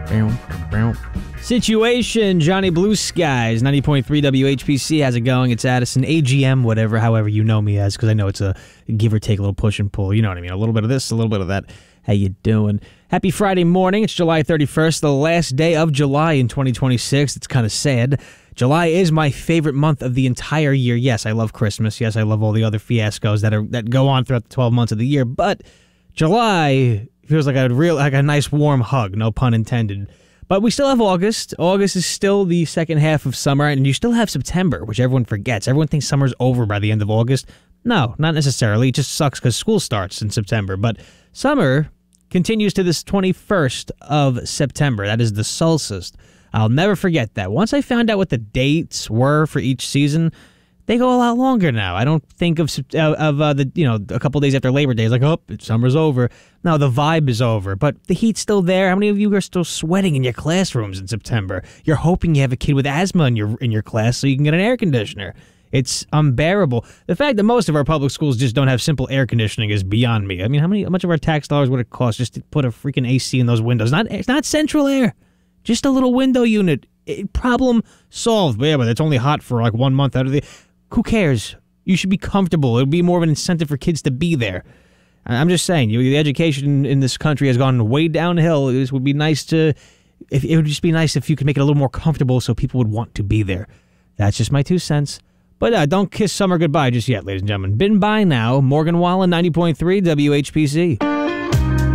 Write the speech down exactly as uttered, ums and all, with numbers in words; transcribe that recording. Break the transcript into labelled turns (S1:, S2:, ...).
S1: Situation, Johnny Blue Skies, ninety point three W H P C. How's it going? It's Addison, A G M, whatever, however you know me as, because I know it's a give or take, a little push and pull. You know what I mean? A little bit of this, a little bit of that. How you doing? Happy Friday morning. It's July thirty-first, the last day of July in twenty twenty-six. It's kind of sad. July is my favorite month of the entire year. Yes, I love Christmas. Yes, I love all the other fiascos that are that go on throughout the twelve months of the year. But July feels like a real, like a nice warm hug. No pun intended. But we still have August. August is still the second half of summer, and you still have September, which everyone forgets. Everyone thinks summer's over by the end of August. No, not necessarily. It just sucks because school starts in September. But summer continues to this twenty-first of September. That is the solstice. I'll never forget that. Once I found out what the dates were for each season, they go a lot longer now. I don't think of of uh, the you know a couple days after Labor Day. It's like, oh, summer's over. No, the vibe is over, but the heat's still there. How many of you are still sweating in your classrooms in September? You're hoping you have a kid with asthma in your in your class so you can get an air conditioner. It's unbearable. The fact that most of our public schools just don't have simple air conditioning is beyond me. I mean, how many how much of our tax dollars would it cost just to put a freaking A C in those windows? Not it's not central air, just a little window unit. It, problem solved. But yeah, but it's only hot for like one month out of the. Who cares? You should be comfortable. It would be more of an incentive for kids to be there. I'm just saying, you, the education in this country has gone way downhill. It would be nice to, if it would just be nice if you could make it a little more comfortable so people would want to be there. That's just my two cents. But uh, don't kiss summer goodbye just yet, ladies and gentlemen. Been by now. Morgan Wallen, ninety point three W H P C.